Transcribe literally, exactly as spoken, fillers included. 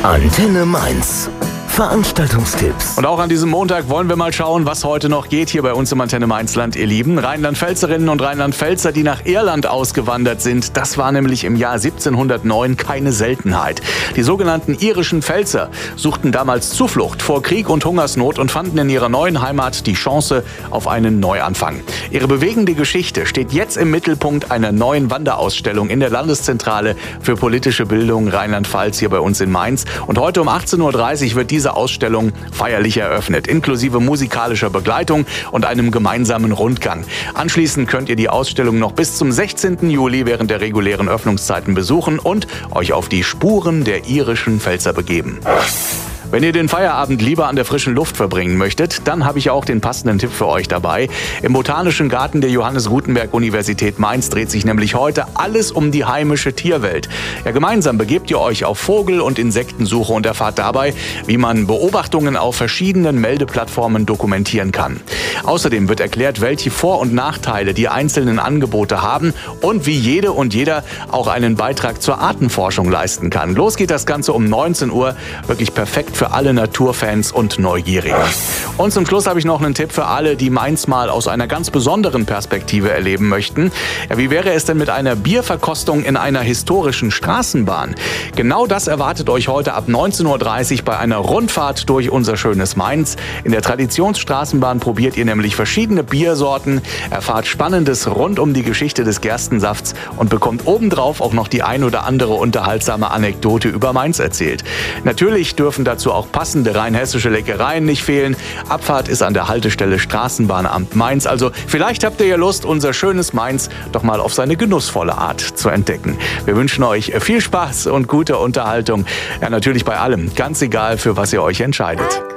Antenne Mainz. Veranstaltungstipps. Und auch an diesem Montag wollen wir mal schauen, was heute noch geht hier bei uns im Antenne Mainzland, ihr Lieben. Rheinland-Pfälzerinnen und Rheinland-Pfälzer, die nach Irland ausgewandert sind, das war nämlich im Jahr siebzehnhundertneun keine Seltenheit. Die sogenannten irischen Pfälzer suchten damals Zuflucht vor Krieg und Hungersnot und fanden in ihrer neuen Heimat die Chance auf einen Neuanfang. Ihre bewegende Geschichte steht jetzt im Mittelpunkt einer neuen Wanderausstellung in der Landeszentrale für politische Bildung Rheinland-Pfalz hier bei uns in Mainz. Und heute um achtzehn Uhr dreißig wird diese Ausstellung feierlich eröffnet, inklusive musikalischer Begleitung und einem gemeinsamen Rundgang. Anschließend könnt ihr die Ausstellung noch bis zum sechzehnten Juli während der regulären Öffnungszeiten besuchen und euch auf die Spuren der irischen Pfälzer begeben. Wenn ihr den Feierabend lieber an der frischen Luft verbringen möchtet, dann habe ich auch den passenden Tipp für euch dabei. Im Botanischen Garten der Johannes Gutenberg Universität Mainz dreht sich nämlich heute alles um die heimische Tierwelt. Ja, gemeinsam begebt ihr euch auf Vogel- und Insektensuche und erfahrt dabei, wie man Beobachtungen auf verschiedenen Meldeplattformen dokumentieren kann. Außerdem wird erklärt, welche Vor- und Nachteile die einzelnen Angebote haben und wie jede und jeder auch einen Beitrag zur Artenforschung leisten kann. Los geht das Ganze um neunzehn Uhr, wirklich perfekt für alle Naturfans und Neugierigen. Und zum Schluss habe ich noch einen Tipp für alle, die Mainz mal aus einer ganz besonderen Perspektive erleben möchten. Ja, wie wäre es denn mit einer Bierverkostung in einer historischen Straßenbahn? Genau das erwartet euch heute ab neunzehn Uhr dreißig bei einer Rundfahrt durch unser schönes Mainz. In der Traditionsstraßenbahn probiert ihr nämlich verschiedene Biersorten, erfahrt Spannendes rund um die Geschichte des Gerstensafts und bekommt obendrauf auch noch die ein oder andere unterhaltsame Anekdote über Mainz erzählt. Natürlich dürfen dazu auch passende rheinhessische Leckereien nicht fehlen. Abfahrt ist an der Haltestelle Straßenbahnamt Mainz. Also vielleicht habt ihr ja Lust, unser schönes Mainz doch mal auf seine genussvolle Art zu entdecken. Wir wünschen euch viel Spaß und gute Unterhaltung. Ja, natürlich bei allem, ganz egal, für was ihr euch entscheidet.